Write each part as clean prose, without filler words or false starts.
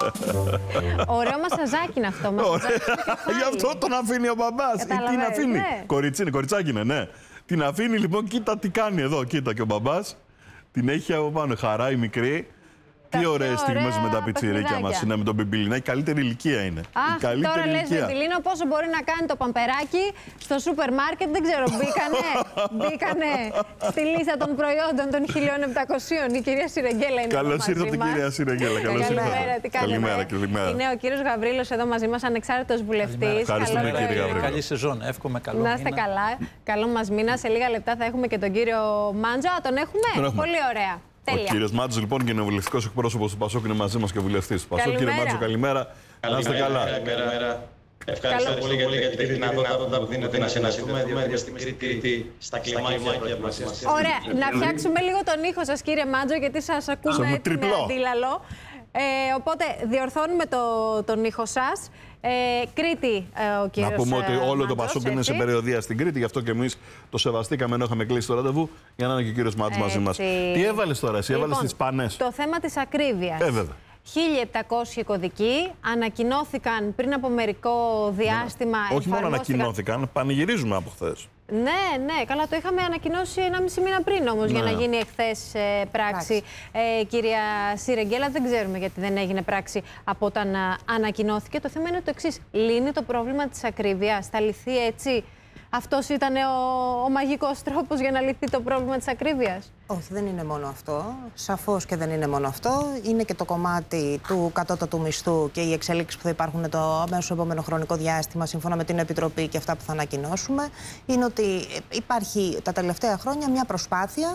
Ωραίο μασαζάκι είναι αυτό. Γι' αυτό τον αφήνει ο μπαμπάς. Ή την αφήνει. Ναι. Κοριτσάκι είναι, ναι. Την αφήνει λοιπόν, κοίτα τι κάνει εδώ. Κοίτα και ο μπαμπάς. Την έχει από πάνω. Χαρά η μικρή. Τι ωραίες στιγμές με τα πιτσιρίκια μας είναι με τον Μπιμπιλίνα. Η καλύτερη ηλικία είναι. Αχ, τώρα λες Μπιμπιλίνο πόσο μπορεί να κάνει το παμπεράκι στο σούπερ μάρκετ. Δεν ξέρω, μπήκανε στη λίστα των προϊόντων των 1.700. Η κυρία Σιρεγγέλα είναι Καλώς ήρθατε, κυρία Σιρεγγέλα. Καλημέρα. Είναι ο κύριος Γαβρίλος εδώ μαζί μας, ανεξάρτητος βουλευτής. Ευχαριστούμε, κύριε Γαβρίλο. Καλή σεζόν, εύχομαι καλό μήνα. Να είστε καλά. Καλό μας μήνα. Σε λίγα λεπτά θα έχουμε και τον κύριο Μάντζο. Τον έχουμε. Πολύ ωραία. Ο κύριος Μάντζος, λοιπόν, και είναι ο βουλευτικός εκπρόσωπος του ΠΑΣΟΚ, είναι μαζί μας και βουλευτής του ΠΑΣΟΚ. Κύριε Μάντζο, καλημέρα. Να είστε καλά. Καλημέρα. Ευχαριστώ πολύ για την δυνατότητα που δίνετε να συναντηθούμε στην Κρήτη στα κλιμάκια μας. Ωραία. Να φτιάξουμε λίγο τον ήχο σας, κύριε Μάντζο, γιατί σας ακούμε έτσι με αντίλαλο. Οπότε διορθώνουμε τον ήχο σας. Κρήτη, ο κύριος. Να πούμε ότι όλο το ΠΑΣΟΚ είναι σε περιοδεία στην Κρήτη, γι' αυτό και εμείς το σεβαστήκαμε ενώ είχαμε κλείσει το ραντεβού για να είναι και ο κύριος Μάτζος μαζί μας. Τι έβαλες τώρα, εσύ, έβαλες τις πανές? Το θέμα της ακρίβειας. Βέβαια. 1.700 κωδικοί ανακοινώθηκαν πριν από μερικό διάστημα. Όχι μόνο ανακοινώθηκαν, πανηγυρίζουμε από χθες. Ναι, καλά, το είχαμε ανακοινώσει 1,5 μήνα πριν όμως για να γίνει εχθές πράξη. Κυρία Σιρεγγέλα, δεν ξέρουμε γιατί δεν έγινε πράξη από όταν ανακοινώθηκε. Το θέμα είναι το εξής. Λύνει το πρόβλημα της ακρίβειας? Θα λυθεί έτσι? Αυτός ήταν ο μαγικός τρόπος για να λυθεί το πρόβλημα της ακρίβειας? Όχι, δεν είναι μόνο αυτό. Σαφώς και δεν είναι μόνο αυτό. Είναι και το κομμάτι του κατώτατου μισθού και οι εξελίξεις που θα υπάρχουν το αμέσως επόμενο χρονικό διάστημα, σύμφωνα με την Επιτροπή και αυτά που θα ανακοινώσουμε. Είναι ότι υπάρχει τα τελευταία χρόνια μια προσπάθεια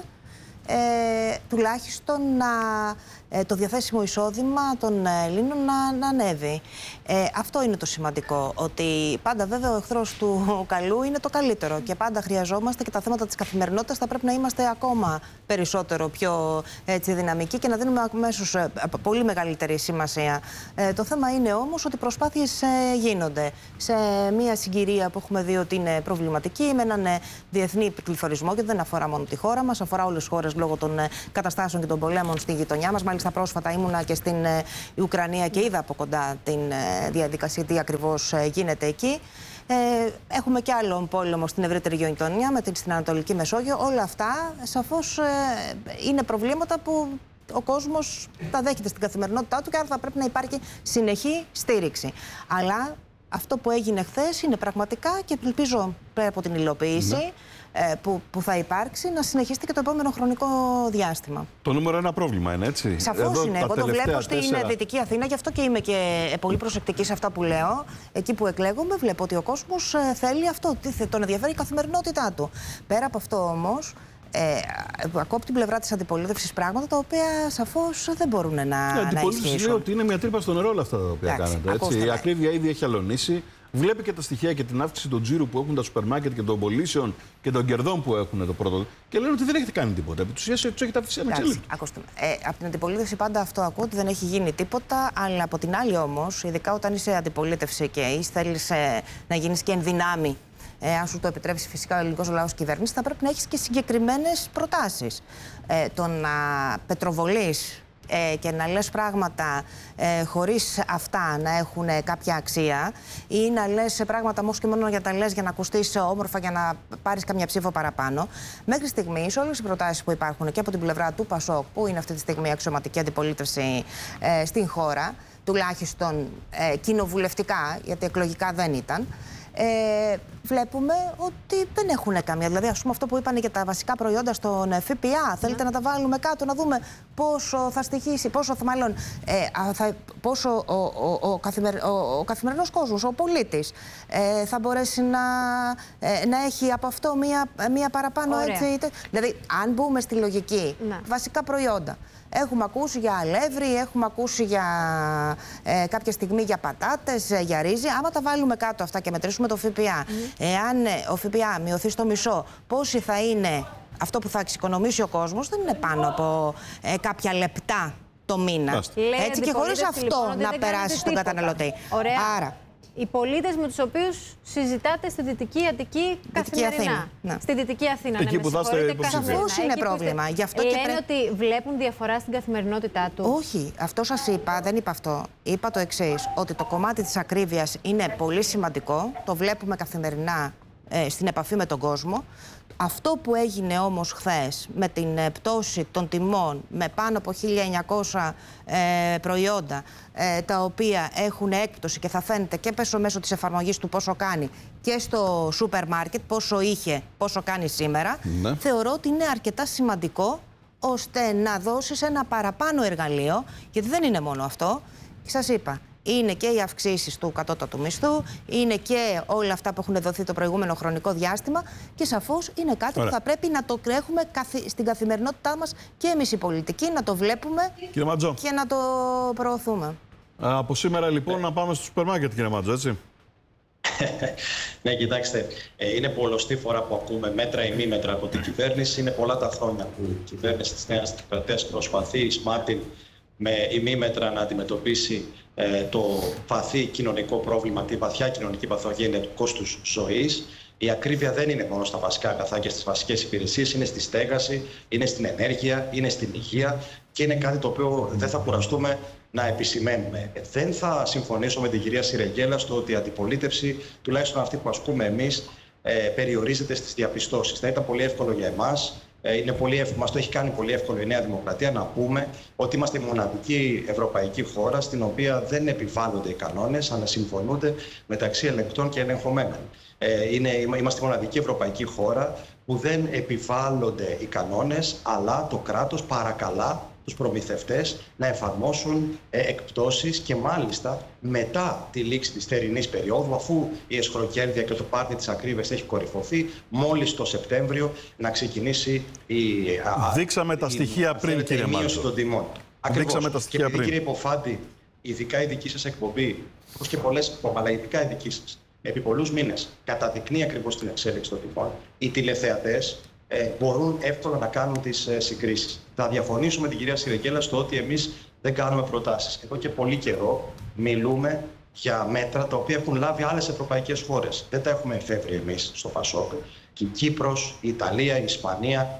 τουλάχιστον το διαθέσιμο εισόδημα των Ελλήνων να ανέβει. Αυτό είναι το σημαντικό, ότι πάντα βέβαια ο εχθρός του καλού είναι το καλύτερο και πάντα χρειαζόμαστε και τα θέματα της καθημερινότητας θα πρέπει να είμαστε ακόμα περισσότερο πιο δυναμικοί και να δίνουμε αμέσως πολύ μεγαλύτερη σημασία. Το θέμα είναι όμως ότι προσπάθειες γίνονται σε μια συγκυρία που έχουμε δει ότι είναι προβληματική, με έναν διεθνή πληθωρισμό και δεν αφορά μόνο τη χώρα μας, αφορά όλες τις χώρες λόγω των καταστάσεων και των πολέμων στη γειτονιά μας. Μάλιστα πρόσφατα ήμουνα και στην Ουκρανία και είδα από κοντά την διαδικασία, τι ακριβώς γίνεται εκεί. Έχουμε και άλλο πόλεμο στην ευρύτερη γειτονιά, στην Ανατολική Μεσόγειο. Όλα αυτά σαφώς είναι προβλήματα που ο κόσμος τα δέχεται στην καθημερινότητά του και άρα θα πρέπει να υπάρχει συνεχή στήριξη. Αλλά αυτό που έγινε χθες είναι πραγματικά, και ελπίζω πέρα από την υλοποίηση που θα υπάρξει, να συνεχιστεί και το επόμενο χρονικό διάστημα. Το νούμερο ένα πρόβλημα είναι, έτσι? Σαφώς είναι. Εγώ το βλέπω στην Δυτική Αθήνα, γι' αυτό και είμαι και πολύ προσεκτική σε αυτά που λέω. Εκεί που εκλέγομαι, βλέπω ότι ο κόσμος θέλει αυτό. Τον ενδιαφέρει η καθημερινότητά του. Πέρα από αυτό όμως, ακούω από την πλευρά της αντιπολίτευσης πράγματα τα οποία σαφώς δεν μπορούν να ισχύσουν. Η αντιπολίτευση λέει ότι είναι μια τρύπα στο νερό όλα αυτά τα οποία κάνετε. Έτσι. Η ακρίβεια ήδη έχει αλωνίσει. Βλέπει και τα στοιχεία και την αύξηση του τζίρου που έχουν τα σούπερ μάρκετ και των πωλήσεων και των κερδών που έχουν το πρώτο. Και λένε ότι δεν έχετε κάνει τίποτα. Επί της ουσίας του έχετε αφήσει ανεξέλεγκτο. Ακούστε. Από την αντιπολίτευση πάντα αυτό ακούω, ότι δεν έχει γίνει τίποτα. Αλλά από την άλλη όμως, ειδικά όταν είσαι αντιπολίτευση και θέλεις να γίνεις και εν δυνάμει, αν σου το επιτρέψει φυσικά ο ελληνικός λαός κυβέρνηση, θα πρέπει να έχεις και συγκεκριμένες προτάσεις. Το να πετροβολείς και να λες πράγματα χωρίς αυτά να έχουν κάποια αξία ή να λες πράγματα μόνο και μόνο για τα λες για να ακουστείς όμορφα, για να πάρεις καμιά ψήφο παραπάνω. Μέχρι στιγμής όλες οι προτάσεις που υπάρχουν και από την πλευρά του ΠΑΣΟΚ, που είναι αυτή τη στιγμή αξιωματική αντιπολίτευση στην χώρα, τουλάχιστον κοινοβουλευτικά, γιατί εκλογικά δεν ήταν, βλέπουμε ότι δεν έχουν καμία. Δηλαδή, ας πούμε, αυτό που είπαν για τα βασικά προϊόντα στον ΦΠΑ, θέλετε να τα βάλουμε κάτω, να δούμε πόσο θα στοιχήσει, πόσο ο καθημερινός κόσμος, ο πολίτης, θα μπορέσει να έχει από αυτό μία παραπάνω. Έτσι, δηλαδή, αν μπούμε στη λογική, βασικά προϊόντα. Έχουμε ακούσει για αλεύρι, έχουμε ακούσει για κάποια στιγμή για πατάτες, για ρύζι. Άμα τα βάλουμε κάτω αυτά και μετρήσουμε το ΦΠΑ, εάν ο ΦΠΑ μειωθεί στο μισό, πόσοι θα είναι αυτό που θα εξοικονομήσει ο κόσμος, δεν είναι πάνω από κάποια λεπτά το μήνα. Έτσι, και χωρίς αυτό να περάσει στον καταναλωτή. Ωραία. Άρα, οι πολίτες με τους οποίους συζητάτε στη Δυτική Αττική καθημερινά. Ναι. Στη Δυτική Αθήνα. Εκεί που θα είστε Σαφώς είναι πρόβλημα. Γι' αυτό λένε ότι βλέπουν διαφορά στην καθημερινότητά του. Όχι, αυτό σας είπα, δεν είπα αυτό. Είπα το εξής, ότι το κομμάτι της ακρίβειας είναι πολύ σημαντικό. Το βλέπουμε καθημερινά στην επαφή με τον κόσμο. Αυτό που έγινε όμως χθες με την πτώση των τιμών με πάνω από 1.900 προϊόντα τα οποία έχουν έκπτωση και θα φαίνεται και μέσω της εφαρμογής του πόσο κάνει και στο σούπερ μάρκετ πόσο είχε, πόσο κάνει σήμερα, ναι, θεωρώ ότι είναι αρκετά σημαντικό ώστε να δώσεις ένα παραπάνω εργαλείο, γιατί δεν είναι μόνο αυτό. Σας είπα, είναι και οι αυξήσεις του κατώτατου μισθού, είναι και όλα αυτά που έχουν δοθεί το προηγούμενο χρονικό διάστημα και σαφώς είναι κάτι που θα πρέπει να το έχουμε στην καθημερινότητά μας και εμείς οι πολιτικοί, να το βλέπουμε και να το προωθούμε. Από σήμερα λοιπόν να πάμε στο σούπερ μάρκετ, κύριε Μάτζο, έτσι. Ναι, κοιτάξτε, είναι πολλωστή φορά που ακούμε μέτρα ή μη μέτρα από την κυβέρνηση. Είναι πολλά τα χρόνια που η κυβέρνηση της Νέας Δημοκρατίας προσπαθεί σμάτιν με ημίμετρα να αντιμετωπίσει το βαθύ κοινωνικό πρόβλημα, τη βαθιά κοινωνική παθογένεια του κόστους ζωής. Η ακρίβεια δεν είναι μόνο στα βασικά αγαθά και στις βασικές υπηρεσίες, είναι στη στέγαση, είναι στην ενέργεια, είναι στην υγεία και είναι κάτι το οποίο δεν θα κουραστούμε να επισημαίνουμε. Δεν θα συμφωνήσω με την κυρία Σιρεγγέλα στο ότι η αντιπολίτευση, τουλάχιστον αυτή που ασκούμε εμείς, περιορίζεται στις διαπιστώσεις. Θα ήταν πολύ εύκολο για εμάς. Μας το έχει κάνει πολύ εύκολο η Νέα Δημοκρατία να πούμε ότι είμαστε η μοναδική ευρωπαϊκή χώρα στην οποία δεν επιβάλλονται οι κανόνες, αλλά συμφωνούνται μεταξύ ελεγκτών και ελεγχομένων. Είμαστε η μοναδική ευρωπαϊκή χώρα που δεν επιβάλλονται οι κανόνες, αλλά το κράτος παρακαλά τους προμηθευτές να εφαρμόσουν εκπτώσεις και μάλιστα μετά τη λήξη της θερινής περίοδου, αφού η εσχροκέρδεια και το πάρτι της ακρίβειας έχει κορυφωθεί, μόλις το Σεπτέμβριο να ξεκινήσει Δείξαμε τα στοιχεία πριν, κύριε Μάτζο. Των τιμών. Δείξαμε τα στοιχεία πριν. Κύριε Υποφάντη, ειδικά η δική σας εκπομπή, όπως και πολλές, αλλά ειδικά η δική σας, επί πολλούς μήνες καταδεικνύει ακριβώς την εξέλιξη των τιμών. Οι τηλεθεατές μπορούν εύκολα να κάνουν τις συγκρίσεις. Θα διαφωνήσω με την κυρία Σιρεγγέλα στο ότι εμείς δεν κάνουμε προτάσεις. Εδώ και πολύ καιρό μιλούμε για μέτρα τα οποία έχουν λάβει άλλες ευρωπαϊκές χώρες. Δεν τα έχουμε εφεύρει εμείς στο ΠΑΣΟΚ. Και η Κύπρος, η Ιταλία, η Ισπανία,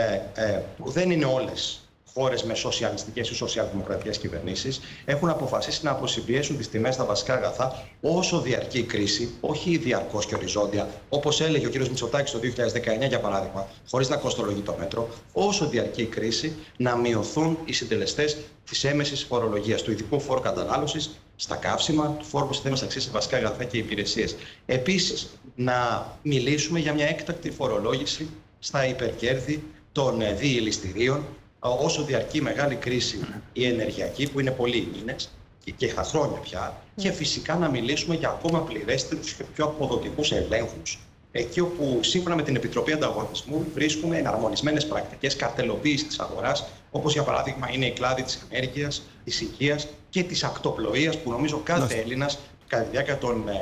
που δεν είναι όλες χώρες με σοσιαλιστικές ή σοσιαλδημοκρατικές κυβερνήσεις, έχουν αποφασίσει να αποσυμπιέσουν τις τιμές στα βασικά αγαθά όσο διαρκεί η κρίση, όχι διαρκώς και οριζόντια, όπως έλεγε ο κ. Μητσοτάκης το 2019 για παράδειγμα, χωρίς να κοστολογεί το μέτρο, όσο διαρκεί η κρίση να μειωθούν οι συντελεστές της έμεσης φορολογίας, του ειδικού φόρου κατανάλωσης στα καύσιμα, του φόρου προσθέμενης αξίας σε βασικά αγαθά και υπηρεσίες. Επίσης, να μιλήσουμε για μια έκτακτη φορολόγηση στα υπερκέρδη των διελιστηρίων, όσο διαρκεί η μεγάλη κρίση η ενεργειακή, που είναι πολλοί μήνες και χρόνια πια, και φυσικά να μιλήσουμε για ακόμα πληρέστερους και πιο αποδοτικούς ελέγχους, εκεί όπου σύμφωνα με την Επιτροπή Ανταγωνισμού βρίσκουμε εναρμονισμένες πρακτικές καρτελοποίησης της αγοράς, όπως για παράδειγμα είναι η κλάδη της ενέργειας, της υγείας και της ακτοπλοείας, που νομίζω κάθε Έλληνας κατά τη διάρκεια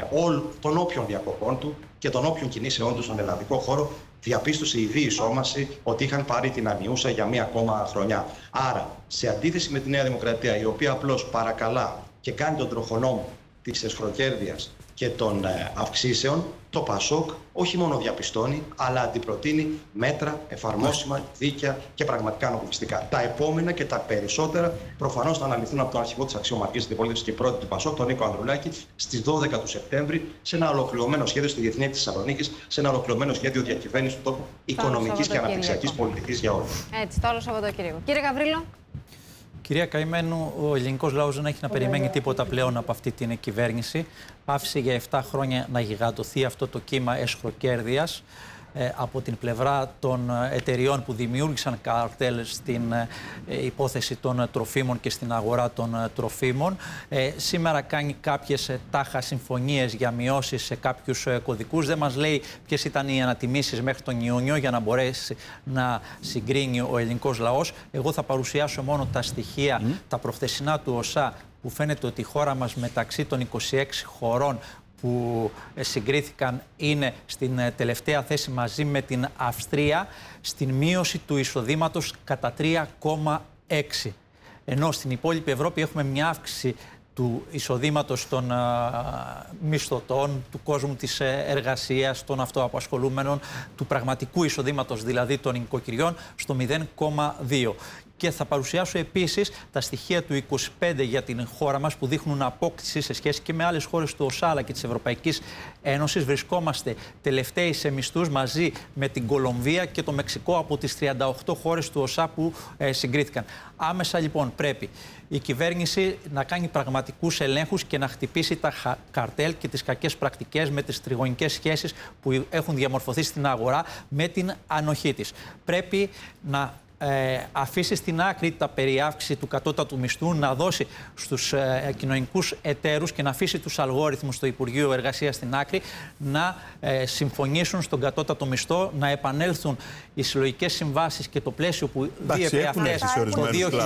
των όποιων διακοπών του και των όποιων κινήσεών του στον ελλαδικό χώρο διαπίστωσε η διεισόμαση ότι είχαν πάρει την ανιούσα για μία ακόμα χρονιά. Άρα, σε αντίθεση με τη Νέα Δημοκρατία, η οποία απλώς παρακαλά και κάνει τον τροχονόμο της εσχροκέρδειας και των αυξήσεων, το ΠΑΣΟΚ όχι μόνο διαπιστώνει, αλλά αντιπροτείνει μέτρα εφαρμόσιμα, δίκαια και πραγματικά ανθρωπιστικά. Τα επόμενα και τα περισσότερα προφανώς θα αναλυθούν από τον αρχηγό της αξιωματικής αντιπολίτευσης και πρώτη του ΠΑΣΟΚ, τον Νίκο Ανδρουλάκη, στις 12 του Σεπτέμβρη, σε ένα ολοκληρωμένο σχέδιο στη Διεθνή της Θεσσαλονίκης, σε ένα ολοκληρωμένο σχέδιο διακυβέρνησης του τόπου, οικονομικής και αναπτυξιακής πολιτικής για όλους. Έτσι, το άλλο Σαββατοκύριακο. Κύριε Γαβρίλο. Κυρία Καημένου, ο ελληνικός λαός δεν έχει να περιμένει τίποτα πλέον από αυτή την κυβέρνηση. Άφησε για 7 χρόνια να γιγαντωθεί αυτό το κύμα εσχροκέρδειας από την πλευρά των εταιριών που δημιούργησαν καρτέλ στην υπόθεση των τροφίμων και στην αγορά των τροφίμων. Σήμερα κάνει κάποιες τάχα συμφωνίες για μειώσεις σε κάποιους κωδικούς. Δεν μας λέει ποιες ήταν οι ανατιμήσεις μέχρι τον Ιούνιο για να μπορέσει να συγκρίνει ο ελληνικός λαός. Εγώ θα παρουσιάσω μόνο τα στοιχεία, τα προχθεσινά του ΟΣΑ, που φαίνεται ότι η χώρα μας μεταξύ των 26 χωρών που συγκρίθηκαν είναι στην τελευταία θέση μαζί με την Αυστρία στην μείωση του εισοδήματος κατά 3,6. Ενώ στην υπόλοιπη Ευρώπη έχουμε μια αύξηση του εισοδήματος των μισθωτών, του κόσμου της εργασίας, των αυτοαπασχολούμενων, του πραγματικού εισοδήματος δηλαδή των οικοκυριών στο 0,2. Και θα παρουσιάσω επίσης τα στοιχεία του 25 για την χώρα μας που δείχνουν απόκτηση σε σχέση και με άλλες χώρες του ΟΣΑ αλλά και της Ευρωπαϊκής Ένωσης. Βρισκόμαστε τελευταίοι σε μισθούς μαζί με την Κολομβία και το Μεξικό από τις 38 χώρες του ΟΣΑ που συγκρίθηκαν. Άμεσα λοιπόν πρέπει η κυβέρνηση να κάνει πραγματικούς ελέγχους και να χτυπήσει τα καρτέλ και τις κακές πρακτικές με τις τριγωνικές σχέσεις που έχουν διαμορφωθεί στην αγορά με την ανοχή της. Πρέπει να αφήσει στην άκρη τα περί αύξηση του κατώτατου μισθού, να δώσει στους κοινωνικούς εταίρους και να αφήσει τους αλγόριθμους στο Υπουργείο Εργασίας στην άκρη να συμφωνήσουν στον κατώτατο μισθό, να επανέλθουν οι συλλογικές συμβάσεις και το πλαίσιο που διέπει αυτές το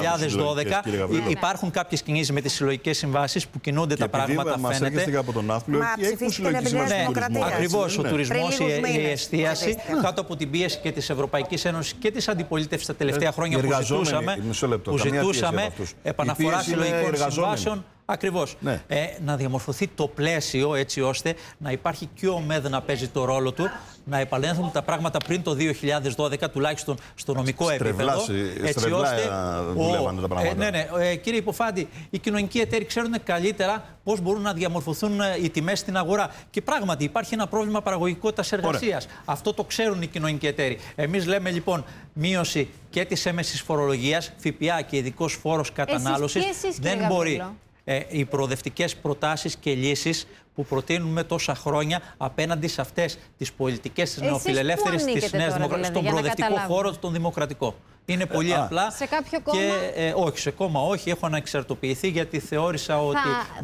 2012. Υπάρχουν κάποιες κινήσεις με τις συλλογικές συμβάσεις που κινούνται τα πράγματα, φαίνεται. Από τον Ναύπλιο, ακριβώς, ο τουρισμός, η εστίαση, κάτω από την πίεση και της Ευρωπαϊκής Ένωσης και της αντιπολίτευσης τα τελευταία χρόνια που ζητούσαμε επαναφορά συλλογικών συμβάσεων. Ακριβώς. Ναι. Να διαμορφωθεί το πλαίσιο έτσι ώστε να υπάρχει και ο ΜΕΔ να παίζει το ρόλο του, να επαλέγχουν τα πράγματα πριν το 2012, τουλάχιστον στο νομικό επίπεδο. Έτσι ώστε. Τα πράγματα. Κύριε Υποφάντη, οι κοινωνικοί εταίροι ξέρουν καλύτερα πώς μπορούν να διαμορφωθούν οι τιμές στην αγορά. Και πράγματι υπάρχει ένα πρόβλημα παραγωγικότητας εργασίας. Αυτό το ξέρουν οι κοινωνικοί εταίροι. Εμείς λέμε λοιπόν μείωση και της έμεσης φορολογίας, ΦΠΑ και ειδικός φόρος κατανάλωσης. Δεν μπορεί. Οι προοδευτικές προτάσεις και λύσεις που προτείνουμε τόσα χρόνια απέναντι σε αυτές τις πολιτικές της νεοφιλελεύθερης της Νέας Δημοκρατίας, στον προοδευτικό χώρο, τον δημοκρατικό. Είναι πολύ απλά. Σε κάποιο κόμμα? Όχι, σε κόμμα όχι. Έχω αναξαρτοποιηθεί γιατί θεώρησα ότι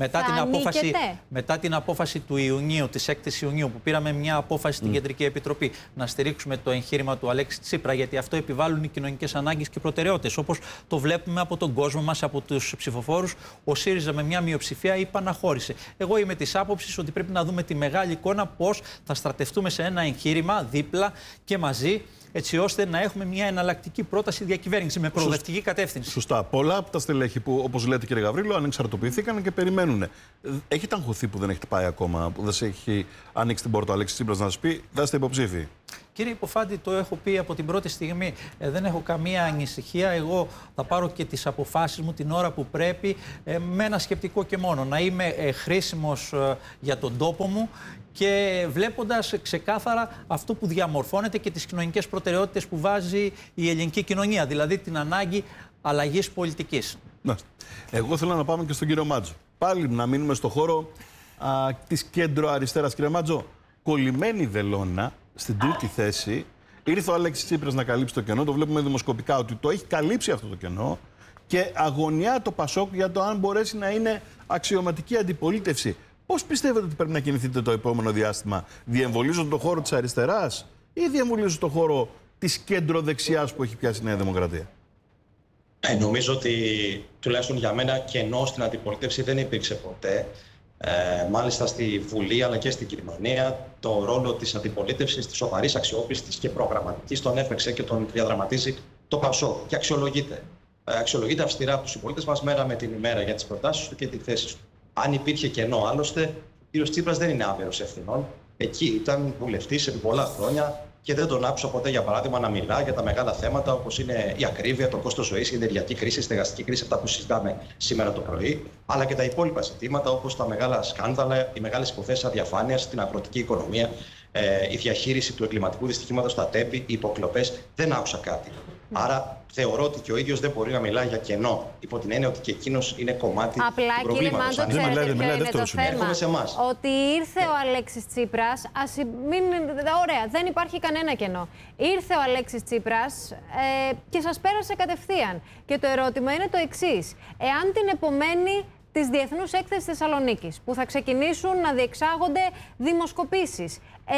μετά την απόφαση του Ιουνίου, της 6ης Ιουνίου, που πήραμε μια απόφαση στην Κεντρική Επιτροπή να στηρίξουμε το εγχείρημα του Αλέξη Τσίπρα, γιατί αυτό επιβάλλουν οι κοινωνικές ανάγκες και προτεραιότητες. Όπως το βλέπουμε από τον κόσμο μας, από τους ψηφοφόρους, ο ΣΥΡΙΖΑ με μια μειοψηφία υπαναχώρησε. Εγώ είμαι της άποψης ότι πρέπει να δούμε τη μεγάλη εικόνα, πώς θα στρατευτούμε σε ένα εγχείρημα δίπλα και μαζί, έτσι ώστε να έχουμε μια εναλλακτική πρόταση διακυβέρνηση με προοδευτική κατεύθυνση. Σωστά. Πολλά από τα στελέχη που, όπως λέτε κύριε Γαβρίλο, ανεξαρτοποιηθήκαν και περιμένουν. Έχετε αγχωθεί που δεν έχετε πάει ακόμα, που δεν σε έχει ανοίξει την πόρτα ο Αλέξης Τσίπρας να σας πει, θα είστε υποψήφοι? Κύριε Υποφάντη, το έχω πει από την πρώτη στιγμή. Δεν έχω καμία ανησυχία. Εγώ θα πάρω και τις αποφάσεις μου την ώρα που πρέπει, με ένα σκεπτικό και μόνο. Να είμαι χρήσιμος για τον τόπο μου και βλέποντας ξεκάθαρα αυτό που διαμορφώνεται και τις κοινωνικές προτεραιότητες που βάζει η ελληνική κοινωνία, δηλαδή την ανάγκη αλλαγής πολιτικής. Ναι. Εγώ θέλω να πάμε και στον κύριο Μάτζο. Πάλι να μείνουμε στο χώρο της κέντρο-αριστεράς. Κύριε Μάτζο, κολλημένη βελόνα στην τρίτη θέση. Ήρθε ο Αλέξης Τσίπρας να καλύψει το κενό. Το βλέπουμε δημοσκοπικά ότι το έχει καλύψει αυτό το κενό. Και αγωνιά το Πασόκ για το αν μπορέσει να είναι αξιωματική αντιπολίτευση. Πώς πιστεύετε ότι πρέπει να κινηθείτε το επόμενο διάστημα? Διεμβολίζουν το χώρο της αριστεράς ή διεμβολίζουν το χώρο της κέντρο-δεξιάς που έχει πιάσει η Νέα Δημοκρατία? Νομίζω ότι τουλάχιστον για μένα κενό στην αντιπολίτευση δεν υπήρξε ποτέ. Μάλιστα στη Βουλή αλλά και στην Γερμανία το ρόλο της αντιπολίτευσης, της σοβαρής, αξιόπιστης και προγραμματικής τον έφεξε και τον διαδραματίζει το ΠΑΣΟΚ και αξιολογείται. Αξιολογείται αυστηρά από τους συμπολίτες μας μέρα με την ημέρα για τις προτάσεις του και τη θέση του. Αν υπήρχε κενό άλλωστε, ο κ. Τσίπρας δεν είναι άμερος ευθυνών. Εκεί ήταν βουλευτής επί πολλά χρόνια και δεν τον άκουσα ποτέ, για παράδειγμα, να μιλά για τα μεγάλα θέματα όπως είναι η ακρίβεια, το κόστος ζωής, η ενεργειακή κρίση, η στεγαστική κρίση, αυτά που συζητάμε σήμερα το πρωί, αλλά και τα υπόλοιπα ζητήματα όπως τα μεγάλα σκάνδαλα, οι μεγάλες υποθέσεις αδιαφάνειας στην αγροτική οικονομία, η διαχείριση του εγκληματικού δυστυχήματος στα ΤΕΠΗ, οι υποκλοπές. Δεν άκουσα κάτι. Άρα θεωρώ ότι και ο ίδιος δεν μπορεί να μιλάει για κενό, υπό την έννοια ότι και εκείνος είναι κομμάτι του προβλήματος. Απλά, κύριε Μάντζο, ξέρετε ποιο είναι το θέμα? Ότι ήρθε ο Αλέξης Τσίπρας, ωραία, δεν υπάρχει κανένα κενό. Ήρθε ο Αλέξης Τσίπρας και σας πέρασε κατευθείαν. Και το ερώτημα είναι το εξής. Εάν την επομένη της Διεθνούς Έκθεσης Θεσσαλονίκης, που θα ξεκινήσουν να διεξάγονται δημοσκοπήσεις,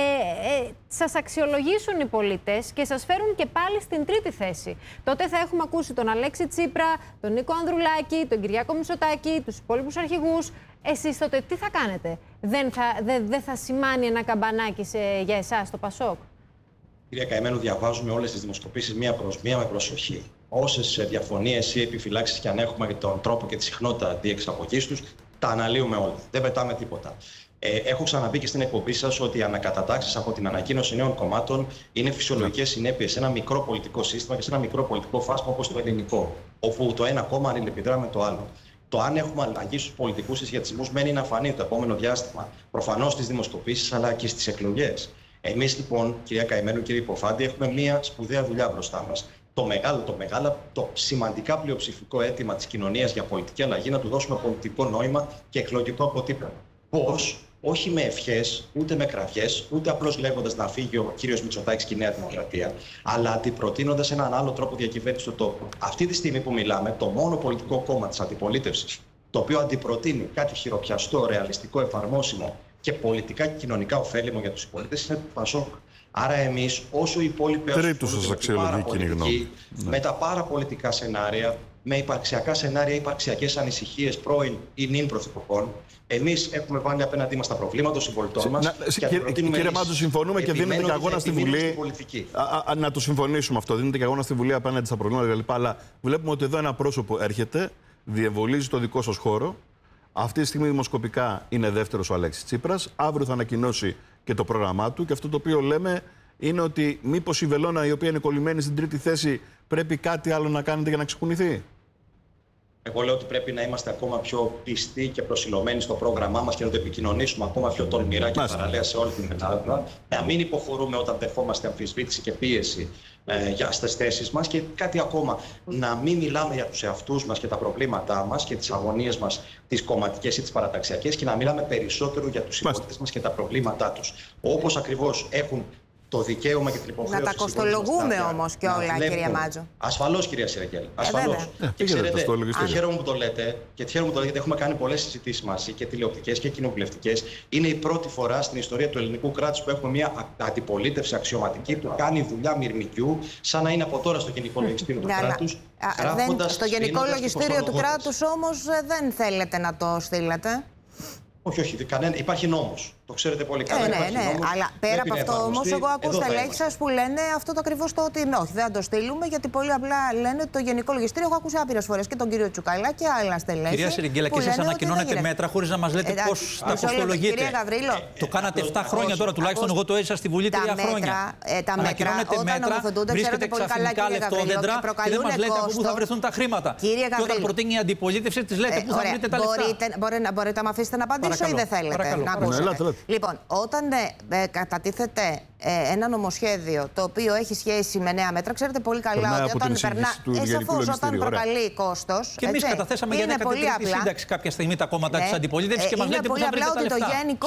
σας αξιολογήσουν οι πολίτες και σας φέρουν και πάλι στην τρίτη θέση, τότε θα έχουμε ακούσει τον Αλέξη Τσίπρα, τον Νίκο Ανδρουλάκη, τον Κυριάκο Μητσοτάκη, τους υπόλοιπους αρχηγούς. Εσείς τότε τι θα κάνετε? Δεν θα σημάνει ένα καμπανάκι για εσάς το ΠΑΣΟΚ? Κυρία Καημένου, διαβάζουμε όλες τις δημοσκοπήσεις μία προς μία με προσοχή. Όσες διαφωνίες ή επιφυλάξεις και αν έχουμε για τον τρόπο και τη συχνότητα διεξαγωγής τους, Τα αναλύουμε όλα. Δεν πετάμε τίποτα. Έχω ξαναπεί και στην εκπομπή σας ότι οι ανακατατάξεις από την ανακοίνωση νέων κομμάτων είναι φυσιολογικές συνέπειες σε ένα μικρό πολιτικό σύστημα και σε ένα μικρό πολιτικό φάσμα όπως το ελληνικό, όπου το ένα κόμμα αλληλεπιδρά με το άλλο. Το αν έχουμε αλλαγή στους πολιτικούς συσχετισμούς μένει να φανεί το επόμενο διάστημα. Προφανώς στις δημοσκοπήσεις αλλά και στις εκλογές. Εμείς λοιπόν, κυρία Καημένου, κύριε Υποφάντη, έχουμε μία σπουδαία δουλειά μπροστά μας. Το σημαντικά πλειοψηφικό αίτημα της κοινωνίας για πολιτική αλλαγή να του δώσουμε πολιτικό νόημα και εκλογικό αποτύπωμα. Πώς? Όχι με ευχές, ούτε με κραυγές, ούτε απλώς λέγοντας να φύγει ο κύριος Μητσοτάκης και η Νέα Δημοκρατία, αλλά αντιπροτείνοντας έναν άλλο τρόπο διακυβέρνησης του τόπου. Αυτή τη στιγμή που μιλάμε, το μόνο πολιτικό κόμμα της αντιπολίτευσης, το οποίο αντιπροτείνει κάτι χειροπιαστό, ρεαλιστικό, εφαρμόσιμο και πολιτικά και κοινωνικά ωφέλιμο για τους συμπολίτες, είναι το ΠΑΣΟΚ. Άρα εμείς, όσο οι υπόλοιποι με τα παραπολιτικά σενάρια, με υπαρξιακά σενάρια, υπαρξιακές ανησυχίες πρώην ή νυν πρωθυπουργών, εμείς έχουμε βάλει απέναντί μας τα προβλήματα των συμπολιτών μας. Κύριε Μάτζο, συμφωνούμε και δίνετε και αγώνα στη Βουλή. Να το συμφωνήσουμε αυτό. Δίνετε και αγώνα στη Βουλή απέναντι στα προβλήματα κλπ. Αλλά βλέπουμε ότι εδώ ένα πρόσωπο έρχεται, διεμβολίζει το δικό σας χώρο. Αυτή τη στιγμή δημοσκοπικά είναι δεύτερος ο Αλέξης Τσίπρας. Αύριο θα ανακοινώσει και το πρόγραμμά του. Και αυτό το οποίο λέμε είναι ότι μήπως η βελόνα, η οποία είναι κολλημένη στην τρίτη θέση, πρέπει κάτι άλλο να κάνετε για να ξεκουνηθεί. Εγώ λέω ότι πρέπει να είμαστε ακόμα πιο πιστοί και προσιλωμένοι στο πρόγραμμά μας και να το επικοινωνήσουμε ακόμα πιο τολμηρά και παραλία σε όλη την Ελλάδα. Να μην υποχωρούμε όταν δεχόμαστε αμφισβήτηση και πίεση για τις θέσεις μας. Και κάτι ακόμα, να μην μιλάμε για τους εαυτούς μας και τα προβλήματά μας και τις αγωνίες μας, τις κομματικές ή τις παραταξιακές, και να μιλάμε περισσότερο για τους συμπολίτες μας και τα προβλήματά τους. Όπως ακριβώς έχουν το δικαίωμα και την υποχρέωση. Να τα κοστολογούμε όμως και όλα, κύριε Μάτζο. Ασφαλώς, κυρία Σιραγγέλ. Ασφαλώς. Και ξέρετε, χαίρομαι που το λέτε, γιατί έχουμε κάνει πολλές συζητήσεις μαζί και τηλεοπτικές και κοινοβουλευτικές. Είναι η πρώτη φορά στην ιστορία του ελληνικού κράτους που έχουμε μια αντιπολίτευση αξιωματική που κάνει δουλειά μυρμικιού, σαν να είναι από τώρα στο Γενικό Λογιστήριο του κράτους. Στο Γενικό Λογιστήριο του κράτους όμως δεν θέλετε να το στείλετε. Όχι, υπάρχει νόμος. Το ξέρετε πολύ καλά. Ναι, αλλά πέρα από αυτό όμως, εγώ ακούω στελέχη σας που λένε αυτό το ακριβώς το ότι όχι, δεν θα το στείλουμε, γιατί πολύ απλά λένε ότι το Γενικό Λογιστήριο. Έχω ακούσει άπειρες φορές και τον κύριο Τσουκαλά και άλλα στελέχη. Κυρία Σιραγγέλα, και εσείς ανακοινώνετε μέτρα χωρίς να μας λέτε πώς τα κοστολογείτε. Το κάνατε 7 χρόνια τώρα, τουλάχιστον εγώ το έζησα στη Βουλή 3 χρόνια. Τα μέτρα, όταν νομοθετούνται, ξέρετε πολύ καλά, κύριε Γαβρίλο, και προκαλούν κόστος. Δεν μας λέτε πού θα βρεθούν τα χρήματα. Και όταν προτείνει η αντιπολίτευση, της λέτε πού θα βρείτε τα λεφτά. Μπορείτε να με αφήσετε να απαντήσω ή δεν θέλετε να ακούσετε? Λοιπόν, όταν κατατίθεται ένα νομοσχέδιο το οποίο έχει σχέση με νέα μέτρα, ξέρετε πολύ καλά ότι όταν προκαλεί κόστος. Και εμείς καταθέσαμε για 13η σύνταξη κάποια στιγμή τα κόμματα της αντιπολίτευσης και μας λέτε πού θα βρείτε τα λεφτά.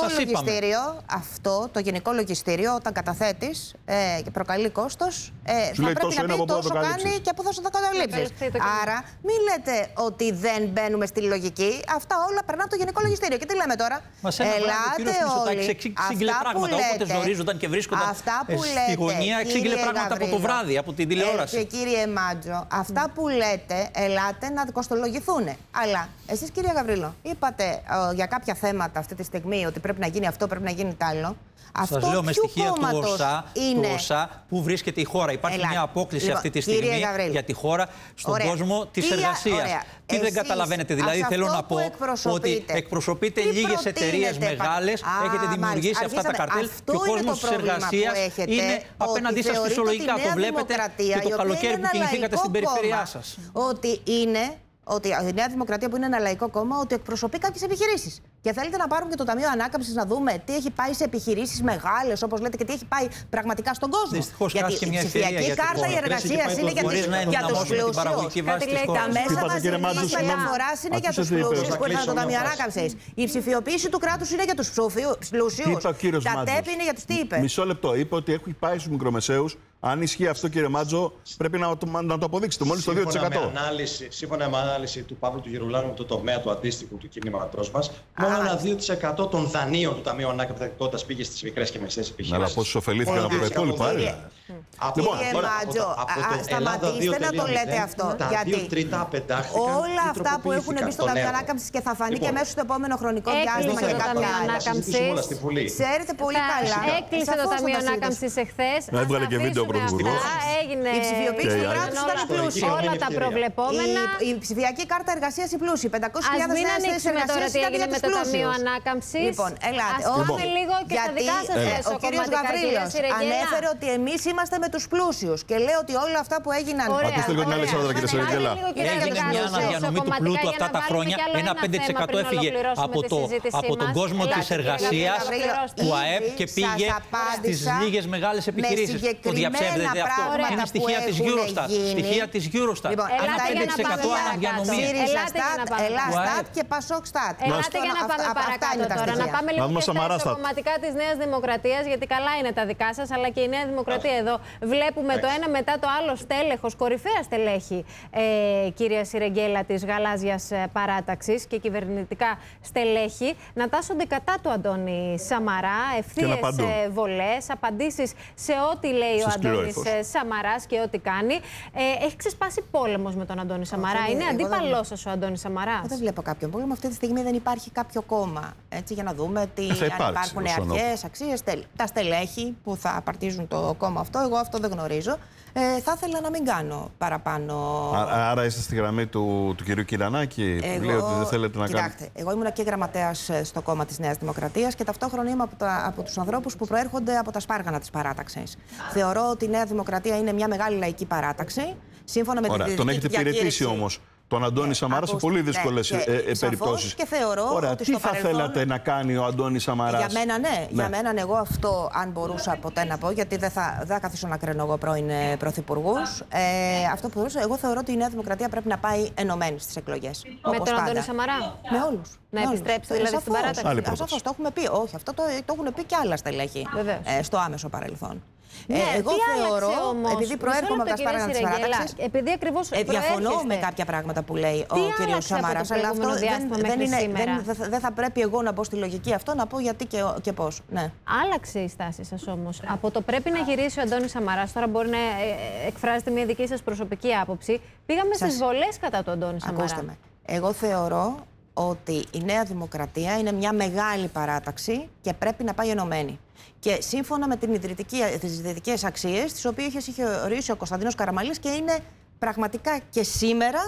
Το Γενικό Λογιστήριο, όταν καταθέτεις και προκαλεί κόστος, θα πρέπει να πει τόσο κάνει και πού θα σου το καταλήψεις. Άρα, μην λέτε ότι δεν μπαίνουμε στη λογική. Αυτά όλα περνάνε από το Γενικό Λογιστήριο. Και τι λέμε τώρα? Ελάτε όλοι. Εξήγηλε πράγματα. Όποτε ζορίζονταν και βρίσκονταν στη γωνία, εξήγηλε πράγματα από το βράδυ, από την τηλεόραση. Και κύριε Μάτζο, αυτά που λέτε, ελάτε να κοστολογηθούν. Αλλά εσείς, κύριε Γαβρίλο, είπατε για κάποια θέματα αυτή τη στιγμή ότι πρέπει να γίνει αυτό, πρέπει να γίνει τ' άλλο. Σας λέω με στοιχεία του ΟΣΑ που βρίσκεται η χώρα. Υπάρχει μια απόκληση αυτή τη στιγμή για τη χώρα στον κόσμο της εργασίας. Τι δεν καταλαβαίνετε? Δηλαδή θέλω να πω ότι εκπροσωπείτε λίγες εταιρείες μεγάλες, έχετε δημιουργήσει αυτά τα καρτέλ και ο κόσμος της εργασίας είναι απέναντί σας φυσιολογικά. Το βλέπετε και το καλοκαίρι που κινηθήκατε στην περιφέρειά σας. Ότι η Νέα Δημοκρατία, που είναι ένα λαϊκό κόμμα, ότι εκπροσωπεί κάποιες επιχειρήσεις. Και θέλετε να πάρουμε και το Ταμείο Ανάκαμψης να δούμε τι έχει πάει σε επιχειρήσεις μεγάλες, όπως λέτε, και τι έχει πάει πραγματικά είναι για τους πλούσιους. Γιατί η ψηφιακή κάρτα η εργασίας είναι για τους πλούσιους. Τα μέσα μαζικής μεταφοράς είναι για τους πλούσιους που ήρθαν το Ταμείο Ανάκαμψης. Η ψηφιοποίηση του κράτους είναι για τους πλούσιους. Τα ΤΕΠ είναι για τους τι είπε? Μισό λεπτό. Είπε ότι έχει πάει στους μικρομεσαίους. Αν ισχύει αυτό, κύριε Μάτζο, πρέπει να το αποδείξετε. Μόλις το 2%. Σύμφωνα με ανάλυση του Παύλου του Γερουλάνου, το τομέα του αντίστοιχου του κινήματός μας, μόνο ένα 2% των δανείων του Ταμείου Ανάκαμψης πήγε στις μικρές και μεσαίες επιχειρήσεις. Αλλά πόσους ωφελήθηκαν από τα υπόλοιπα? Κύριε Μάτζο, σταματήστε να το λέτε αυτό. Γιατί όλα αυτά που έχουν μπει στο Ταμείο Ανάκαμψης και θα φανεί και μέσα στο επόμενο χρονικό διάστημα και κάποια άλλα. Ξέρετε πολύ καλά. Έκλεισε το Ταμείο Ανάκαμψης εχθές. Έβγαλε και βίντεο πρωθυπουργός. Έγινε Η ψηφιοποίηση του κράτους ήταν η πλούσια. όλα τα προβλεπόμενα. Η ψηφιακή κάρτα εργασίας η πλούσια. 500.000 Ας μην νέες θέσεις ανοίξουμε τώρα εργασίας τι ήταν έγινε για με τους το Ταμείο πλούσιους. Ανάκαμψης. Λοιπόν, ελάτε. Ας πάμε λίγο και στα δικά σας ο κύριος εσωκομματικά, κυρία Γαβρίλος Σιρεγγέλα. ανέφερε ότι εμείς είμαστε με τους πλούσιους και λέω ότι όλα αυτά που έγιναν. Ακούστε λίγο την Αλεξάνδρα, κύριε Σιρεγγέλα. Έγινε μια αναδιανομή του πλούτου αυτά τα χρόνια. Ένα 5% έφυγε από τον κόσμο της εργασίας του ΑΕΠ και πήγε στις λίγες μεγάλες επιχειρήσεις. Το διαψεύδεται αυτό? Είναι στοιχεία της Eurostat. Στοιχεία της Eurostat. Λοιπόν, ένα 5% αναδιανομή. Ελλάστατ και Πασόκστατ. Ελάτε για να πάμε παρακάτω τώρα. Να πάμε λίγο και στα εσωκομματικά της Νέας Δημοκρατίας, γιατί καλά είναι τα δικά σας, αλλά και η Νέα Δημοκρατία εδώ. Βλέπουμε το ένα μετά το άλλο στέλεχος, κορυφαία στελέχη, κυρία Σιρεγγέλα, της γαλάζιας παράταξης και κυβερνητικά στελέχη να τάσσονται κατά του Αντώνη Σαμαρά, ευθείες βολές, απαντήσεις σε ό,τι λέει ο Αντώνης Σαμαράς και ό,τι κάνει. Έχει ξεσπάσει πόλεμος με τον Αντώνη Σαμαρά. Είναι αντίπαλός σας ο Αντώνης Σαμαράς? Δεν βλέπω κάποιον πόλεμο. Αυτή τη στιγμή δεν υπάρχει κάποιο κόμμα. Έτσι, για να δούμε αν υπάρχουν αρχές, αξίες. Τα στελέχη που θα απαρτίζουν το κόμμα αυτό, εγώ αυτό δεν γνωρίζω. Θα ήθελα να μην κάνω παραπάνω. Άρα είστε στη γραμμή του κυρίου Κυρανάκη, που λέει ότι δεν θέλετε να κάνετε? Κοιτάξτε, εγώ ήμουν και γραμματέας στο κόμμα της Νέας Δημοκρατίας και ταυτόχρονα είμαι από τους ανθρώπους που προέρχονται από τα σπάργανα της παράταξης. Θεωρώ ότι η Νέα Δημοκρατία είναι μια μεγάλη λαϊκή παράταξη. Σύμφωνα με την τον έχετε υπηρετήσει όμως τον Αντώνη Σαμαρά σε πολύ δύσκολες περιπτώσεις. Και θεωρώ ότι τι θα θέλατε να κάνει ο Αντώνης Σαμαράς? Για μένα ναι. Για μένα εγώ αυτό, αν μπορούσα ποτέ να πω, γιατί δεν θα καθίσω να κρίνω εγώ πρώην πρωθυπουργούς. Αυτό που μπορούσα, εγώ θεωρώ ότι η Νέα Δημοκρατία πρέπει να πάει ενωμένη στις εκλογές. Με τον Αντώνη Σαμαρά? Με όλους. Να επιστρέψει δηλαδή στην παράταξη? Σαφώς, το έχουμε πει. Όχι, αυτό το έχουν πει και άλλα στελέχη στο άμεσο παρελθόν. Ναι, εγώ θεωρώ, επειδή προέρχομαι από τα σπάργανα της παράταξης, επειδή ακριβώς διαφωνώ με κάποια πράγματα που λέει ο κύριος Σαμαράς, αλλά αυτό δεν θα πρέπει εγώ να μπω στη λογική αυτό, να πω γιατί και πώς. Ναι. Άλλαξε η στάση σας όμως. Από το πρέπει να γυρίσει ο Αντώνης Σαμαράς, τώρα μπορεί να εκφράζετε μια δική σας προσωπική άποψη, πήγαμε στις βολές κατά του Αντώνη Σαμαρά. Ακούστε με. Εγώ θεωρώ ότι η Νέα Δημοκρατία είναι μια μεγάλη παράταξη και πρέπει να πάει ενωμένη. Και σύμφωνα με τις ιδρυτικές αξίες, τις οποίες είχε ορίσει ο Κωνσταντίνος Καραμανλής και είναι πραγματικά και σήμερα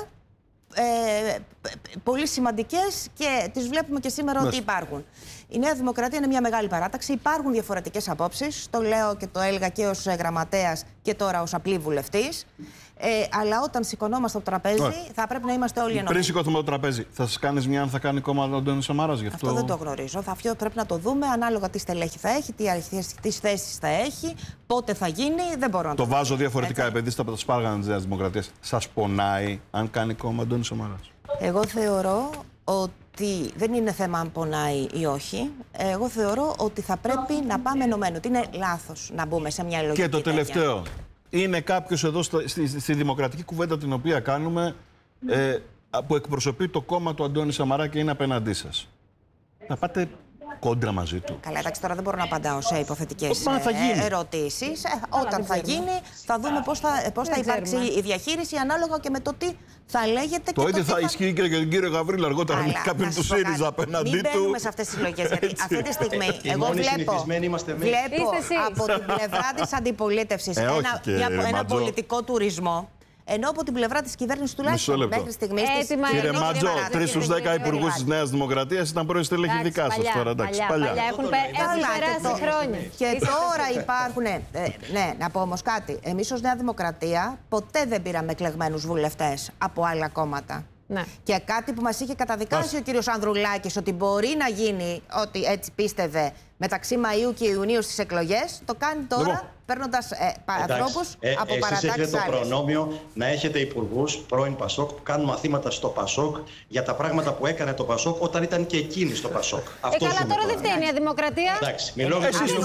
πολύ σημαντικές και τις βλέπουμε και σήμερα ότι υπάρχουν. Η Νέα Δημοκρατία είναι μια μεγάλη παράταξη. Υπάρχουν διαφορετικές απόψεις. Το λέω και το έλεγα και ως γραμματέας και τώρα ως απλή βουλευτής. Αλλά όταν σηκωνόμαστε από το τραπέζι, θα πρέπει να είμαστε όλοι ενωμένοι. Πριν σηκωθούμε από το τραπέζι, θα σας κάνεις μια αν θα κάνει κόμμα ο Αντώνης Σαμαράς γι' αυτό? Αυτό δεν το γνωρίζω. Αυτό πρέπει να το δούμε ανάλογα τι στελέχη θα έχει, τι θέσεις θα έχει, πότε θα γίνει. Δεν μπορώ να το βάζω διαφορετικά, επειδή είστε από τα σπάργανα της Νέας Δημοκρατίας. Σας πονάει αν κάνει κόμμα ο Αντώνης Σαμαράς? Εγώ θεωρώ ότι δεν είναι θέμα αν πονάει ή όχι. Εγώ θεωρώ ότι θα πρέπει να πάμε ενωμένοι. Ότι είναι λάθος να μπούμε σε μια λογική. Και το τελευταίο. Είναι κάποιος εδώ στη δημοκρατική κουβέντα την οποία κάνουμε που εκπροσωπεί το κόμμα του Αντώνη Σαμαρά και είναι απέναντί σας. Να πάτε κόντρα μαζί του? Καλά, εντάξει, τώρα δεν μπορώ να απαντάω σε υποθετικές ερωτήσεις. Όταν θα γίνει, θα δούμε πώς θα υπάρξει η διαχείριση ανάλογα και με το τι θα λέγεται. Το ίδιο θα ισχύει και για τον κύριο Γαβρίλη αργότερα με κάποιον του ΣΥΡΙΖΑ απέναντί του. Μην μπαίνουμε σε αυτές τις λογικές. Γιατί αυτή τη στιγμή εγώ βλέπω από την πλευρά της αντιπολίτευσης ένα πολιτικό τουρισμό. Ενώ από την πλευρά της κυβέρνησης τουλάχιστον μέχρι στιγμής. Κύριε Μάτζο, 3 στους 10 υπουργούς της Νέας Δημοκρατίας ήταν πρώην στελέχη δικά σας τώρα. Εντάξει, παλιά. Έχουν περάσει χρόνια. Και τώρα υπάρχουν. Ναι, να πω όμως κάτι. Εμείς ως Νέα Δημοκρατία ποτέ δεν πήραμε εκλεγμένους βουλευτές από άλλα κόμματα. Ναι. Και κάτι που μας είχε καταδικάσει ο κύριος Ανδρουλάκης ότι μπορεί να γίνει, ότι έτσι πίστευε, μεταξύ Μαΐου και Ιουνίου στις εκλογές, το κάνει τώρα παίρνοντας ανθρώπους από παρατάξεις άλλες. Εσείς έχετε το προνόμιο να έχετε υπουργούς πρώην Πασόκ που κάνουν μαθήματα στο Πασόκ για τα πράγματα που έκανε το Πασόκ όταν ήταν και εκείνη στο Πασόκ. Καλά, τώρα δεν φταίει η Νέα Δημοκρατία. Εντάξει, μιλώ για εσείς του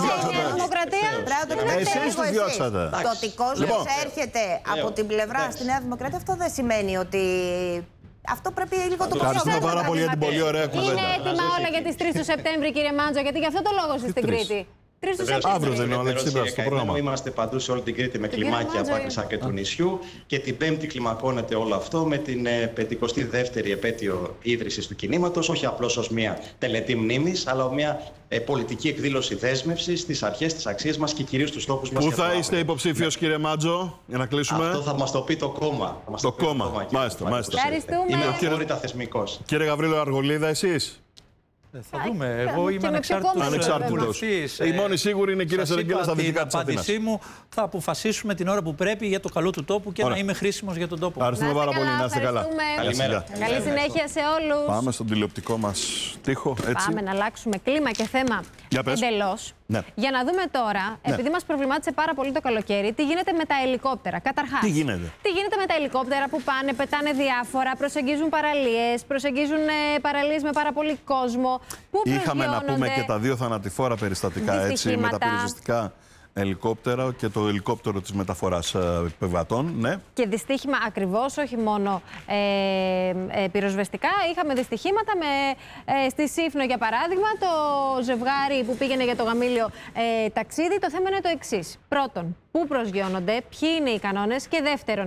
διώξατε. Το ότι κόσμος έρχεται από την πλευρά στη Νέα Δημοκρατία, αυτό δεν σημαίνει ότι. Αυτό πρέπει λίγο το πιο. Ευχαριστούμε πάρα πολύ για την πολύ ωραία κουβέντα. Είναι έτοιμα όλα για τις 3 του Σεπτέμβρη, κύριε Μάντζο, γιατί γι' αυτό το λόγο είστε στην Κρήτη. Αύριο δεν είναι ο Αλέξης Τσίπρας στο πρόγραμμα. Είμαστε παντού σε όλη την Κρήτη με κλιμάκια από άκρη και του νησιού. Και την Πέμπτη κλιμακώνεται όλο αυτό με την 52η επέτειο ίδρυσης του κινήματος. Όχι απλώς ως μια τελετή μνήμης, αλλά μια πολιτική εκδήλωση δέσμευσης στις αρχές, τις αξίες μας και κυρίως στους στόχους μας. Πού θα είστε υποψήφιος, κύριε Μάτζο, για να κλείσουμε? Αυτό θα μας το πει το κόμμα. Το κόμμα. Μάλιστα. Ευχαριστούμε. Είμαι απόλυτα θεσμικός. Κύριε Γαβρίλο Αργολίδα, εσείς? Θα δούμε. Εγώ είμαι ανεξάρτητος. Η μόνη σίγουρη είναι η κυρία Σερεγγέλα στα δυτικά της Αθήνας. Την απάντησή μου θα αποφασίσουμε την ώρα που πρέπει για το καλό του τόπου και να είμαι χρήσιμος για τον τόπο. Ευχαριστούμε πάρα πολύ. Να είστε καλά. Καλημέρα. Καλή συνέχεια σε όλους. Πάμε στον τηλεοπτικό μας τοίχο. Πάμε να αλλάξουμε κλίμα και θέμα εντελώς. Ναι. Για να δούμε τώρα, επειδή μας προβλημάτισε πάρα πολύ το καλοκαίρι, τι γίνεται με τα ελικόπτερα. Καταρχάς, τι γίνεται με τα ελικόπτερα που πάνε, πετάνε διάφορα, προσεγγίζουν παραλίες, παραλίες με πάρα πολύ κόσμο. Είχαμε να πούμε και τα δύο θανατηφόρα περιστατικά, έτσι, με τα πυροσβεστικά ελικόπτερα και το ελικόπτερο της μεταφοράς επιβατών. Ναι. Και δυστύχημα ακριβώς, όχι μόνο πυροσβεστικά. Είχαμε δυστυχήματα στη Σύφνο, για παράδειγμα, το ζευγάρι που πήγαινε για το γαμήλιο ταξίδι. Το θέμα είναι το εξής. Πρώτον, πού προσγειώνονται, ποιοι είναι οι κανόνες, και δεύτερον,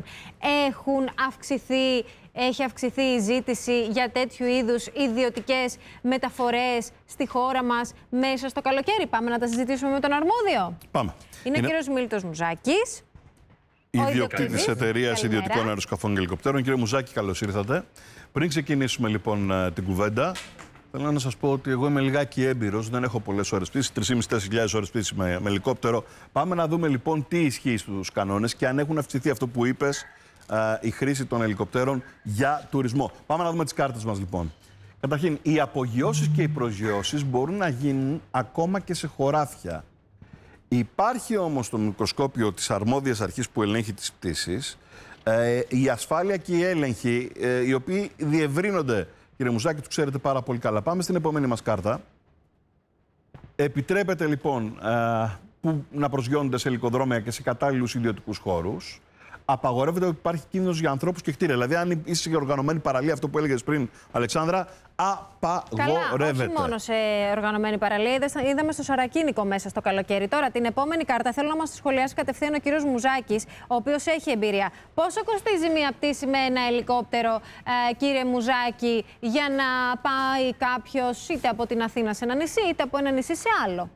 έχει αυξηθεί η ζήτηση για τέτοιου είδους ιδιωτικές μεταφορές στη χώρα μας μέσα στο καλοκαίρι? Πάμε να τα συζητήσουμε με τον αρμόδιο. Πάμε. Είναι ο κύριος Μίλτος Μουζάκης, ιδιοκτήτης εταιρείας ιδιωτικών αεροσκαφών και ελικοπτέρων. Κύριε Μουζάκη, καλώς ήρθατε. Πριν ξεκινήσουμε λοιπόν την κουβέντα, θέλω να σας πω ότι εγώ είμαι λιγάκι έμπειρος, δεν έχω πολλές ώρες πτήσης, 3.500-4.000 ώρες πτήσης με ελικόπτερο. Πάμε να δούμε λοιπόν τι ισχύει στους κανόνες και αν έχουν αυξηθεί αυτό που είπες, η χρήση των ελικοπτέρων για τουρισμό. Πάμε να δούμε τις κάρτες μας λοιπόν. Καταρχήν, οι απογειώσεις και οι προσγειώσεις μπορούν να γίνουν ακόμα και σε χωράφια. Υπάρχει όμως στο μικροσκόπιο της αρμόδιας αρχής που ελέγχει τις πτήσεις η ασφάλεια και οι έλεγχοι, οι οποίοι διευρύνονται. Κύριε Μουζάκη, το ξέρετε πάρα πολύ καλά. Πάμε στην επόμενη μας κάρτα. Επιτρέπεται λοιπόν να προσγειώνονται σε ελικοδρόμια και σε κατάλληλους ιδιωτικούς χώρους. Απαγορεύεται ότι υπάρχει κίνδυνος για ανθρώπους και κτίρια. Δηλαδή, αν είσαι σε οργανωμένη παραλία, αυτό που έλεγες πριν, Αλεξάνδρα, απαγορεύεται. Καλά, όχι μόνο σε οργανωμένη παραλία. Είδαμε στο Σαρακίνικο μέσα στο καλοκαίρι. Τώρα, την επόμενη κάρτα θέλω να μας τη σχολιάσει κατευθείαν ο κύριος Μουζάκης, ο οποίος έχει εμπειρία. Πόσο κοστίζει μια πτήση με ένα ελικόπτερο, κύριε Μουζάκη, για να πάει κάποιος είτε από την Αθήνα σε ένα νησί, είτε από ένα νησί σε άλλο?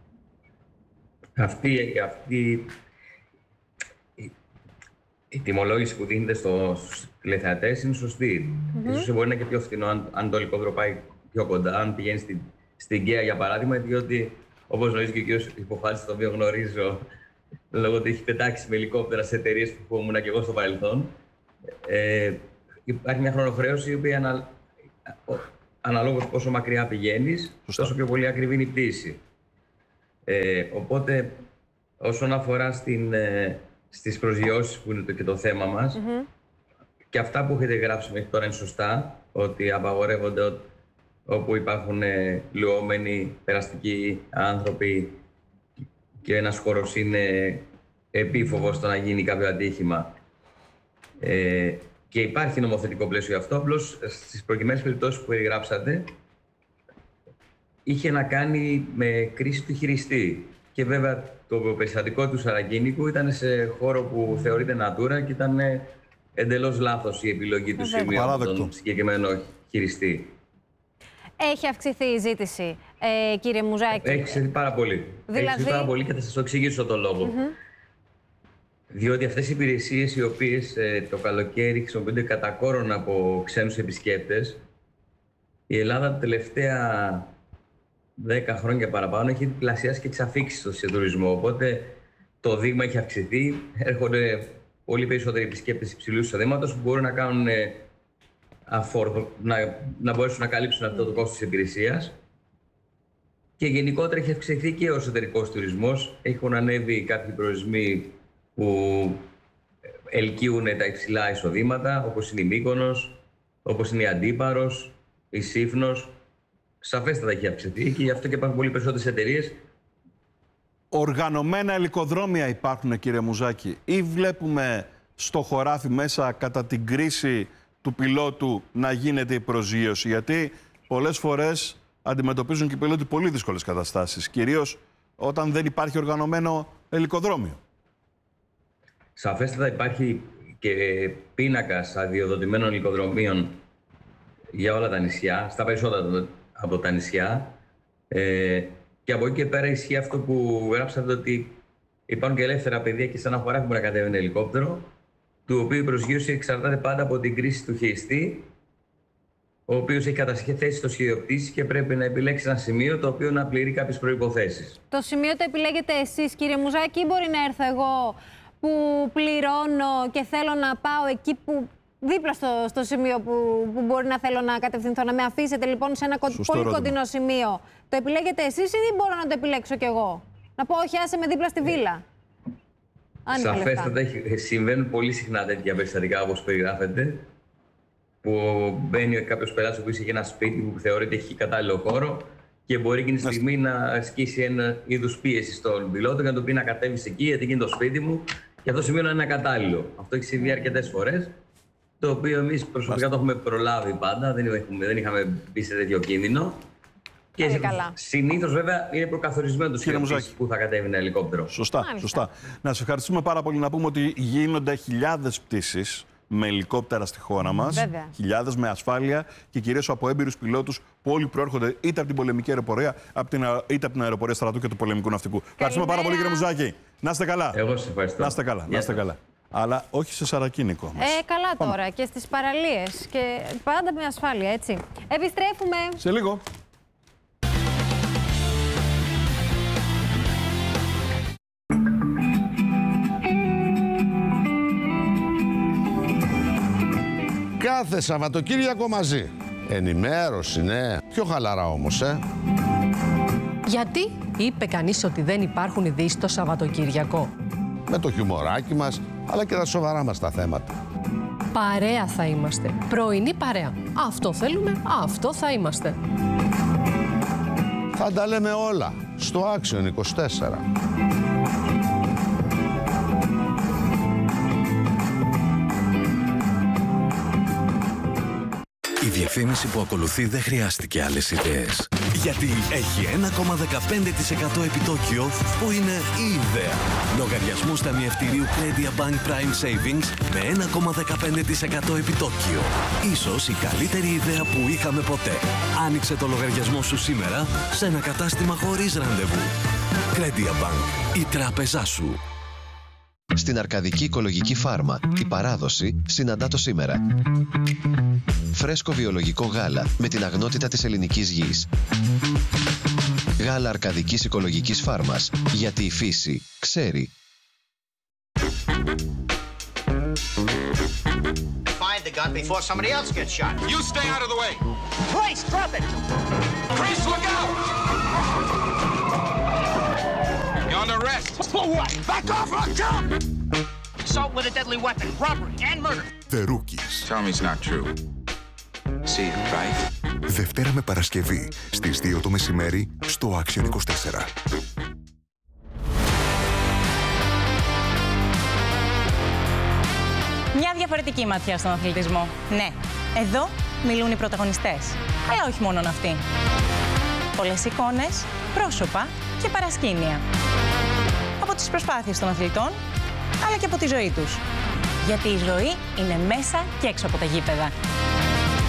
Η τιμολόγηση που δίνεται στους τηλεθεατές είναι σωστή. Ίσως μπορεί να είναι και πιο φθηνό αν το ελικόπτερο πάει πιο κοντά, αν πηγαίνει στην Καία για παράδειγμα, διότι όπως γνωρίζει και ο κύριος Υποφάλης, τον οποίο γνωρίζω, λόγω ότι έχει πετάξει με ελικόπτερα σε εταιρείες που ήμουν και εγώ στο παρελθόν, υπάρχει μια χρονοχρέωση η οποία αναλόγως πόσο μακριά πηγαίνεις, τόσο πιο πολύ ακριβή είναι η πτήση. Οπότε, όσον αφορά στις προσγειώσεις που είναι και το θέμα μας, και αυτά που έχετε γράψει μέχρι τώρα είναι σωστά, ότι απαγορεύονται όπου υπάρχουν λουόμενοι, περαστικοί άνθρωποι και ένας χώρος είναι επίφοβος στο να γίνει κάποιο ατύχημα. Και υπάρχει νομοθετικό πλαίσιο αυτό, απλώς στις προκειμένες περιπτώσεις που περιγράψατε είχε να κάνει με κρίση του χειριστή. Και βέβαια το περιστατικό του Σαρακίνικου ήταν σε χώρο που θεωρείται Natura και ήταν εντελώς λάθος η επιλογή του σημείου από τον συγκεκριμένο χειριστή. Έχει αυξηθεί η ζήτηση, κύριε Μουζάκη? Έχει αυξηθεί πάρα πολύ. Έχει αυξηθεί πάρα πολύ και θα σας το εξηγήσω τον λόγο. Διότι αυτές οι υπηρεσίες οι οποίες το καλοκαίρι χρησιμοποιούνται κατά κόρον από ξένους επισκέπτες, η Ελλάδα τα τελευταία 10 χρόνια παραπάνω έχει διπλασιάσει και εξαφίξει στο τουρισμό. Οπότε το δείγμα έχει αυξηθεί. Έρχονται πολύ περισσότεροι επισκέπτες υψηλού εισοδήματος που μπορούν να κάνουν να μπορέσουν να καλύψουν αυτό το κόστος της υπηρεσίας. Και γενικότερα έχει αυξηθεί και ο εσωτερικός τουρισμός. Έχουν ανέβει κάποιοι προορισμοί που ελκύουν τα υψηλά εισοδήματα, όπως είναι η Μύκονος, όπως είναι η Αντίπαρος, η Σύφνος. Σαφέστατα έχει αυξηθεί και γι' αυτό και υπάρχουν πολύ περισσότερες εταιρείες. Οργανωμένα ελικοδρόμια υπάρχουν, κύριε Μουζάκη, ή βλέπουμε στο χωράφι μέσα κατά την κρίση του πιλότου να γίνεται η προσγείωση? Γιατί πολλές φορές αντιμετωπίζουν και οι πιλότοι πολύ δύσκολες καταστάσεις, κυρίως όταν δεν υπάρχει οργανωμένο ελικοδρόμιο. Σαφέστατα υπάρχει και πίνακας αδειοδοτημένων ελικοδρομίων για όλα τα νησιά, στα περισσότερα από τα νησιά. Και από εκεί και πέρα ισχύει αυτό που γράψατε, ότι υπάρχουν και ελεύθερα πεδία και σαν χωράφι που να κατέβει ένα ελικόπτερο, του οποίου η προσγείωση εξαρτάται πάντα από την κρίση του χειριστή, ο οποίος έχει κατασχεθεί στο σχέδιο πτήσης και πρέπει να επιλέξει ένα σημείο το οποίο να πληρεί κάποιες προϋποθέσεις. Το σημείο το επιλέγετε εσείς, κύριε Μουζάκη, ή μπορεί να έρθω εγώ που πληρώνω και θέλω να πάω εκεί που δίπλα στο σημείο που μπορεί να θέλω να κατευθυνθώ, να με αφήσετε λοιπόν σε ένα πολύ κοντινό σημείο? Το επιλέγετε εσείς ή μπορώ να το επιλέξω κι εγώ? Να πω όχι, άσε με δίπλα στη βίλα. Σαφέστατα συμβαίνουν πολύ συχνά τέτοια περιστατικά όπως περιγράφετε, που μπαίνει κάποιος πελάτης που έχει ένα σπίτι που θεωρείται έχει κατάλληλο χώρο και μπορεί εκείνη τη στιγμή να ασκήσει ένα είδους πίεση στον πιλότο και να του πει να κατέβεις εκεί, γιατί είναι το σπίτι μου, και αυτό το σημείο να είναι ακατάλληλο. Αυτό έχει συμβεί αρκετές φορές, το οποίο εμείς προσωπικά το έχουμε προλάβει πάντα, δεν είχαμε μπει σε τέτοιο κίνδυνο. Και συνήθως βέβαια είναι προκαθορισμένο το σημείο που θα κατέβει ένα ελικόπτερο. Σωστά. Να σας ευχαριστούμε πάρα πολύ. Να πούμε ότι γίνονται χιλιάδες πτήσεις με ελικόπτερα στη χώρα μας. Χιλιάδες με ασφάλεια και κυρίως από έμπειρους πιλότους που όλοι προέρχονται είτε από την πολεμική αεροπορία είτε από την αεροπορία στρατού και του πολεμικού ναυτικού. Ευχαριστούμε πάρα πολύ, κύριε Μουζάκη. Να είστε καλά. Εγώ σας ευχαριστώ. Να είστε καλά. Αλλά όχι σε σαρακίνικο όμως. Καλά τώρα και στις παραλίες και πάντα με ασφάλεια, έτσι. Επιστρέφουμε. Σε λίγο. Κάθε Σαββατοκύριακο μαζί. Ενημέρωση, ναι. Πιο χαλαρά όμως, Γιατί είπε κανείς ότι δεν υπάρχουν ειδήσεις το Σαββατοκύριακο? Με το χιουμοράκι μας, αλλά και τα σοβαρά μας τα θέματα. Παρέα θα είμαστε. Πρωινή παρέα. Αυτό θέλουμε, αυτό θα είμαστε. Θα τα λέμε όλα στο Action 24. Η διαφήμιση που ακολουθεί δεν χρειάστηκε άλλες ιδέες. Γιατί έχει 1,15% επιτόκιο που είναι η ιδέα. Λογαριασμούς ταμιευτηρίου Credit Bank Prime Savings με 1,15% επιτόκιο. Ίσως η καλύτερη ιδέα που είχαμε ποτέ. Άνοιξε το λογαριασμό σου σήμερα σε ένα κατάστημα χωρίς ραντεβού. Credit Bank, η τράπεζά σου. Στην Αρκαδική Οικολογική Φάρμα, η παράδοση συναντά το σήμερα. Φρέσκο βιολογικό γάλα με την αγνότητα της ελληνικής γης. Γάλα Αρκαδικής Οικολογικής Φάρμας, γιατί η φύση ξέρει. Find the gun before somebody else gets shot. You stay out of the way. Chris, drop it. Chris, look out. You're under arrest. For what? Back off or jump. Assault with a deadly weapon, robbery and murder. The Rookies. Tell me it's not true. See you, right? Δευτέρα με Παρασκευή στις 2 το μεσημέρι στο Action 24. Μια διαφορετική ματιά στον αθλητισμό. Ναι, εδώ μιλούν οι πρωταγωνιστές. Αλλά όχι μόνον αυτοί. Πολλές εικόνες, πρόσωπα και παρασκήνια. Από τις προσπάθειες των αθλητών, αλλά και από τη ζωή τους. Γιατί η ζωή είναι μέσα και έξω από τα γήπεδα.